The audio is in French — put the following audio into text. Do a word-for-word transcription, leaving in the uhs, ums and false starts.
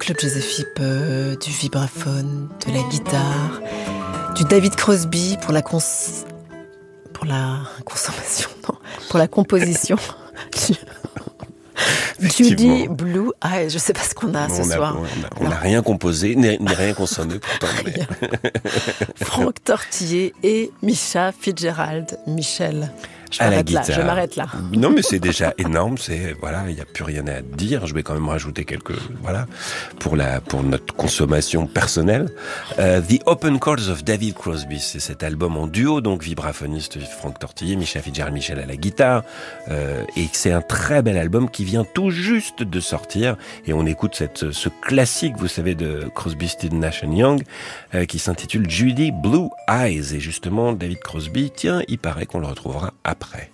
Claude Joseph Hipp, euh, du vibraphone, de la guitare, du David Crosby pour la cons... pour la consommation, non, pour la composition. Judy Blue Eyes, je sais pas ce qu'on a ce on a, soir. On n'a rien composé, ni, ni rien consommé pourtant. Mais... Franck Tortiller et Misha Fitzgerald, Michel. Je à la m'arrête là, guitare. je m'arrête là. Non, mais c'est déjà énorme. C'est voilà, il n'y a plus rien à dire. Je vais quand même rajouter quelques voilà pour la pour notre consommation personnelle. Uh, The Open Chords of David Crosby, c'est cet album en duo, donc vibraphoniste Franck Tortiller, Michel Fitzgerald, Michel à la guitare, euh, et c'est un très bel album qui vient tout juste de sortir. Et on écoute cette ce classique, vous savez, de Crosby, Stills, Nash and Young, euh, qui s'intitule Judy Blue Eyes. Et justement, David Crosby, tiens, il paraît qu'on le retrouvera après.